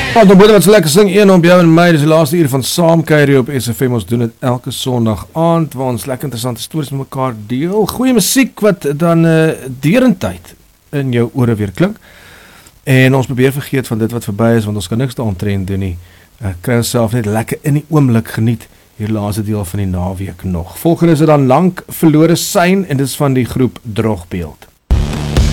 Dan moet wat so lekker sing een op jou en my, dis die laaste uur van Saamkuier hier op SFM, ons doen dit elke Sondag aand, waar ons lekker interessante stories met mekaar deel, goeie musiek wat dan derentyd in jou ore weer klink, en ons probeer vergeet van dit wat verby is, want ons kan niks daaromtrent doen nie, kry ons self net lekker in die oomblik geniet, hier laaste deel van die naweek nog. Volgende is dit dan Lank Verlore Sein, en dit is van die groep Drogbeeld.